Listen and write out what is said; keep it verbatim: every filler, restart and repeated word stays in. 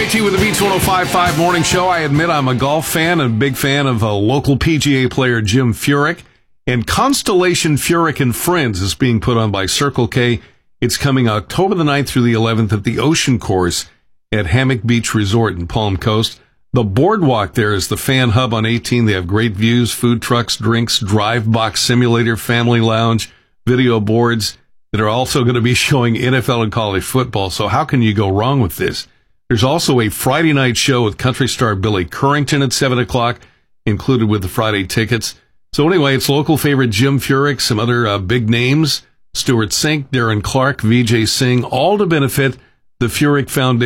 J T with the Beats one oh five point five Morning Show. I admit I'm a golf fan and a big fan of a local P G A player, Jim Furyk. And Constellation Furyk and Friends is being put on by Circle K. It's coming October the ninth through the eleventh at the Ocean Course at Hammock Beach Resort in Palm Coast. The boardwalk there is the fan hub on eighteen. They have great views, food trucks, drinks, drive box simulator, family lounge, video boards that are also going to be showing N F L and college football. So how can you go wrong with this? There's also a Friday night show with country star Billy Currington at seven o'clock, included with the Friday tickets. So anyway, it's local favorite Jim Furyk, some other uh, big names, Stuart Sink, Darren Clark, V J Singh, all to benefit the Furyk Foundation.